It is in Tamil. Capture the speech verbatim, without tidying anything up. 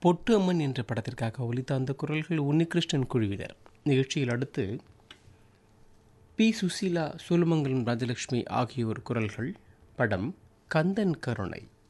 பொட்டு அம்மன் என்ற படத்திற்காக ஒலித்த அந்த குரல்கள் உன்னிகிருஷ்ணன் குழுவினர். நிகழ்ச்சியில் அடுத்து பி சுசீலா, சோழமங்கலம் ராஜலட்சுமி ஆகியோர் குரல்கள். படம் கந்தன் கருணை.